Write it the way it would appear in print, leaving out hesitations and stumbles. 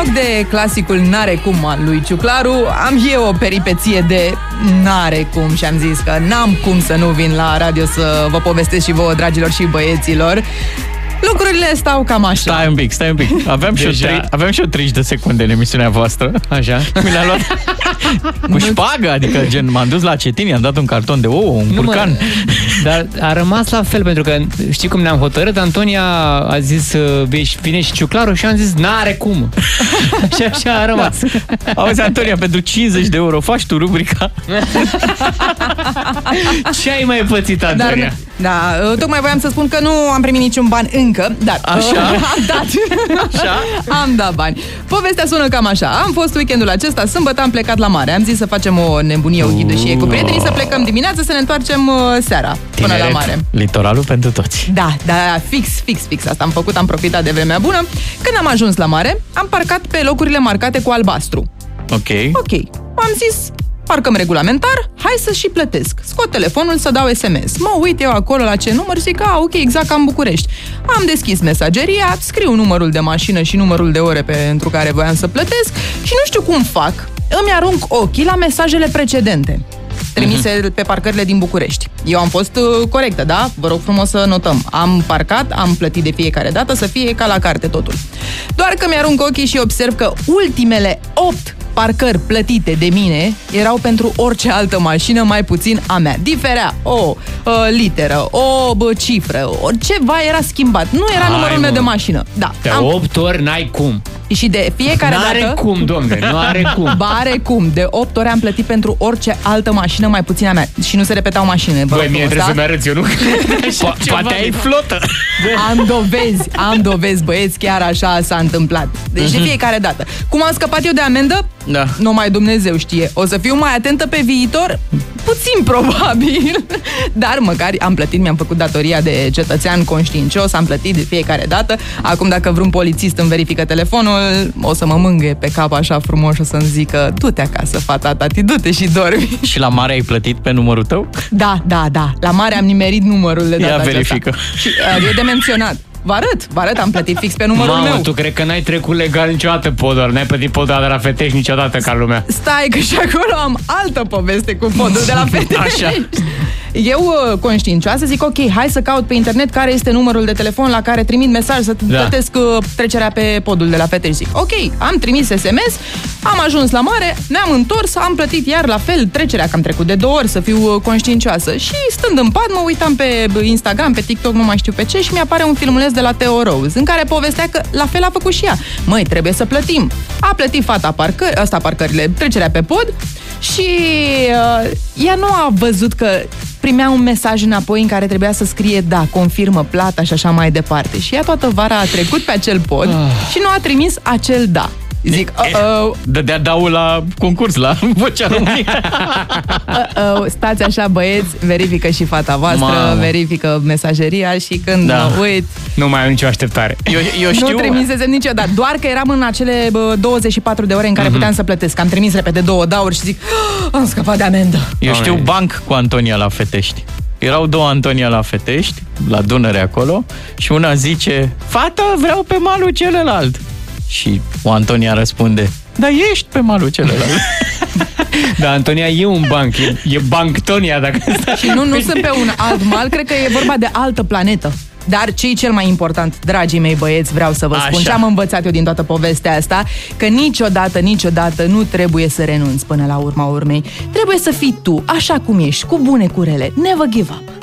loc de clasicul N-are cum al lui Ciuclaru, am și eu o peripeție de n-are cum și am zis că n-am cum să nu vin la radio să vă povestesc și vouă, dragilor și băieților. Lucrurile stau cam așa. Stai un pic. Aveam și eu 30 de secunde în emisiunea voastră. Așa. Mi le-a luat cu șpagă, adică gen m-am dus la Cetin, i-am dat un carton de ouă, un curcan. Dar a rămas la fel, pentru că știi cum ne-am hotărât? Antonia a zis vine și Ciuclaru și am zis n-are cum. Și așa a rămas. Auzi, Antonia, pentru 50 de euro faci tu rubrica. Ce ai mai pățit, Antonia? Tocmai voiam să spun că nu am primit niciun ban încă, dar am dat. Așa? Am dat bani. Povestea sună cam așa. Am fost weekendul acesta, sâmbătă am plecat la mare. Am zis să facem o nebunie, o ghidășie cu prietenii, să plecăm dimineața, să ne întoarcem seara până la mare. Litoralul pentru toți. Da, fix asta am făcut, am profitat de vremea bună. Când am ajuns la mare, am parcat pe locurile marcate cu albastru. Ok. Am zis, parcăm regulamentar, hai să și plătesc. Scot telefonul să dau SMS. Mă uit eu acolo la ce număr și zic, ok, exact ca în București. Am deschis mesageria, scriu numărul de mașină și numărul de ore pentru care voiam să plătesc și nu știu cum fac, îmi arunc ochii la mesajele precedente trimise pe parcările din București. Eu am fost corectă, da? Vă rog frumos să notăm. Am parcat, am plătit de fiecare dată, să fie ca la carte totul. Doar că mi-arunc ochii și observ că ultimele 8 parcări plătite de mine erau pentru orice altă mașină, mai puțin a mea. Diferea o literă, o cifră, ceva era schimbat. Nu era numărul meu de mașină. Da. De 8 ori n-ai cum. Și de fiecare dată... N-are cum, domne, nu are cum. Ba are cum. De 8 ori am plătit pentru orice altă mașină, mai puțin a mea. Și nu se repetau mașinile. Băi, mie trebuie să-mi arăți, eu nu... Poate ai flotă. Am dovezi, băieți, chiar așa s-a întâmplat. Deci de fiecare dată. Cum am scăpat eu de amendă? Da. Numai Dumnezeu știe. O să fiu mai atentă pe viitor? Puțin probabil. Dar măcar am plătit, mi-am făcut datoria de cetățean conștiincios, am plătit de fiecare dată. Acum dacă vreun polițist îmi verifică telefonul, o să mă mângâie pe cap așa frumos și o să-mi zică, du-te acasă, fata tati, du-te și dormi. Și la mare ai plătit pe numărul tău? Da. La mare am nimerit numărul de data Ia verifică. Și e de menționat. Vă arăt, am plătit fix pe numărul meu. Tu cred că n-ai trecut legal niciodată podul, n-ai plătit podul de la Fetești niciodată ca lumea. Stai că și acolo am altă poveste cu podul de la Fetești. Așa. Eu, conștiincioasă, zic, ok, hai să caut pe internet care este numărul de telefon la care trimit mesaj să plătesc trecerea pe podul de la Fetești. Zic, ok, am trimis SMS, am ajuns la mare, ne-am întors, am plătit iar la fel trecerea, că am trecut de 2 ori, să fiu conștiincioasă. Și stând în pat, mă uitam pe Instagram, pe TikTok, nu mai știu pe ce, și mi-apare un filmuleț de la Theo Rose, în care povestea că la fel a făcut și ea. Măi, trebuie să plătim. A plătit fata parcările, trecerea pe pod și ea nu a văzut că primea un mesaj înapoi în care trebuia să scrie da, confirmă plata și așa mai departe. Și ea toată vara a trecut pe acel pod și nu a trimis acel da. Zic, dădea daul la concurs, la Vocea României. Stați așa, băieți, verifică și fata voastră, verifică mesageria și când mă uit... Nu mai am nicio așteptare. Eu știu... Nu trimisesem niciodată, doar că eram în acele 24 de ore în care puteam să plătesc. Am trimis repede 2 dauri și zic, am scăpat de amendă. Eu știu banc cu Antonia la Fetești. Erau 2 Antonia la Fetești, la Dunăre acolo, și una zice, fată, vreau pe malul celălalt. Și o Antonia răspunde, da, ești pe malul celălalt. Da, Antonia e un banc, e Banctonia dacă stai. Și nu sunt pe un alt mal, cred că e vorba de altă planetă. Dar ce-i cel mai important, dragii mei băieți, vreau să vă spun, ce am învățat eu din toată povestea asta, că niciodată nu trebuie să renunți până la urma urmei. Trebuie să fii tu, așa cum ești, cu bune, cu rele. Never give up.